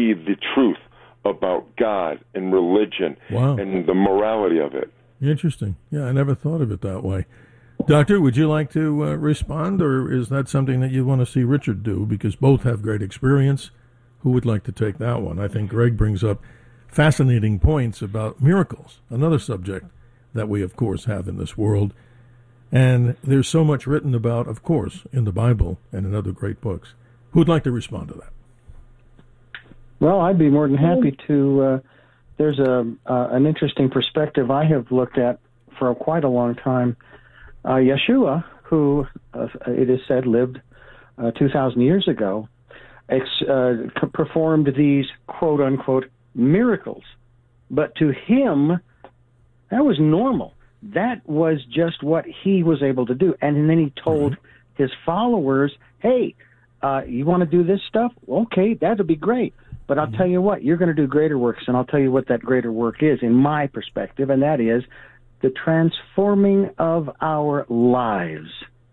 see the truth about God and religion and the morality of it. Interesting. Yeah, I never thought of it that way. Doctor, would you like to respond, or is that something that you want to see Richard do? Because both have great experience. Who would like to take that one? I think Greg brings up fascinating points about miracles, another subject that we, of course, have in this world. And there's so much written about, of course, in the Bible and in other great books. Who would like to respond to that? Well, I'd be more than happy to. There's an interesting perspective I have looked at for quite a long time. Yeshua, who it is said lived 2,000 years ago, performed these quote-unquote miracles. But to him, that was normal. That was just what he was able to do. And then he told his followers, hey, you want to do this stuff? Okay, that'll be great. But I'll tell you what, you're going to do greater works, and I'll tell you what that greater work is in my perspective, and that is the transforming of our lives.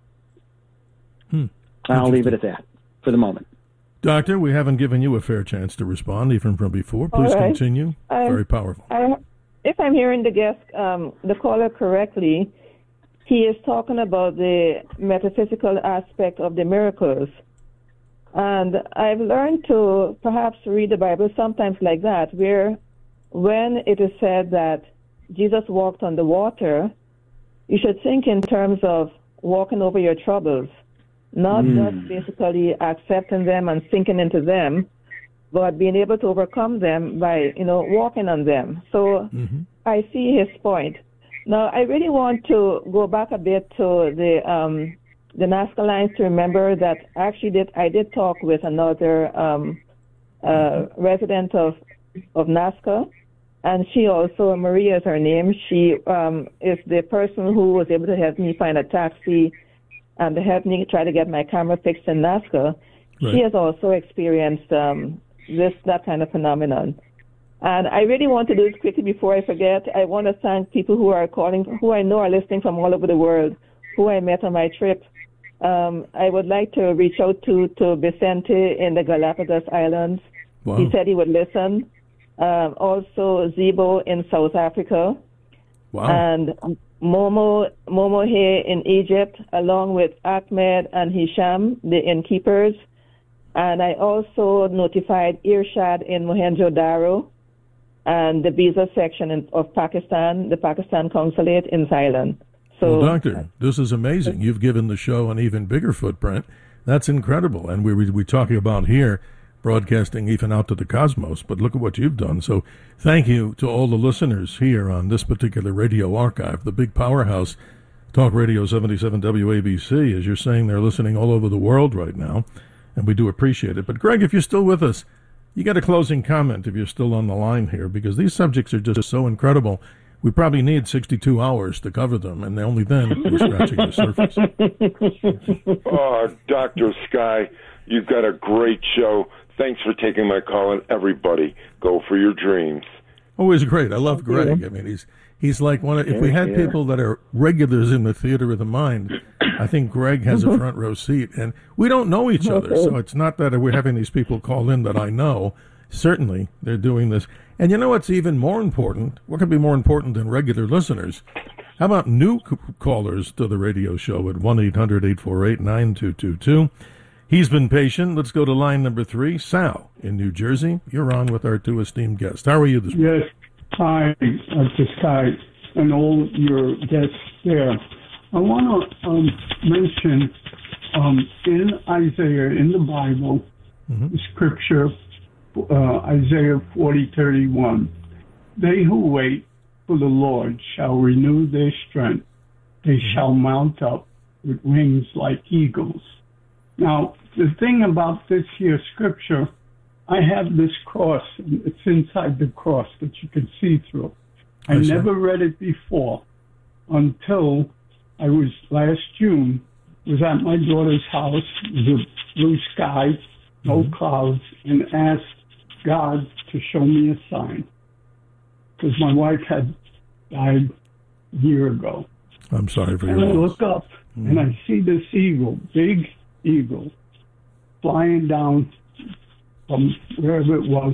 I'll leave it at that for the moment. Doctor, we haven't given you a fair chance to respond, even from before. Please continue. Very powerful. If I'm hearing the caller correctly, he is talking about the metaphysical aspect of the miracles. And I've learned to perhaps read the Bible sometimes like that, where when it is said that Jesus walked on the water, you should think in terms of walking over your troubles, not just basically accepting them and sinking into them, but being able to overcome them by, walking on them. So I see his point. Now, I really want to go back a bit to the Nazca lines to remember that actually I did talk with another resident of Nazca, and she also, Maria is her name, she is the person who was able to help me find a taxi and to help me try to get my camera fixed in Nazca. She has also experienced that kind of phenomenon. And I really want to do this quickly before I forget. I want to thank people who are calling, who I know are listening from all over the world, who I met on my trip. I would like to reach out to Vicente in the Galapagos Islands. Wow. He said he would listen. Also Zibo in South Africa. Wow. And Momo here in Egypt, along with Ahmed and Hisham, the innkeepers. And I also notified Irshad in Mohenjo-Daro and the visa section of Pakistan, the Pakistan consulate in Thailand. So, well, Doctor, this is amazing. You've given the show an even bigger footprint. That's incredible. And we're talking about here broadcasting even out to the cosmos, but look at what you've done. So thank you to all the listeners here on this particular radio archive, the big powerhouse, Talk Radio 77 WABC. As you're saying, they're listening all over the world right now, and we do appreciate it. But Greg, if you're still with us, you got a closing comment if you're still on the line here, because these subjects are just so incredible. We probably need 62 hours to cover them, and only then we're scratching the surface. Oh, Dr. Sky, you've got a great show. Thanks for taking my call, and everybody, go for your dreams. Always great. I love Greg. I mean, he's like one of, if we had people that are regulars in the theater of the mind, I think Greg has a front row seat. And we don't know each other, so it's not that we're having these people call in that I know. Certainly, they're doing this. And you know what's even more important? What could be more important than regular listeners? How about new callers to the radio show at 1-800-848-9222? He's been patient. Let's go to line number 3. Sal in New Jersey. You're on with our two esteemed guests. How are you this morning? Yes. Hi, Dr. Sky, and all your guests there. I want to mention in Isaiah, in the Bible, the scripture, Isaiah 40:31, they who wait for the Lord shall renew their strength. They shall mount up with wings like eagles. Now, the thing about this here scripture, I have this cross. It's inside the cross that you can see through. I never read it before until I was last June, was at my daughter's house, it was a blue sky, no clouds, and asked God to show me a sign. Because my wife had died a year ago. I'm sorry for your loss. And I loss. look up and I see this eagle, big eagle, flying down from wherever it was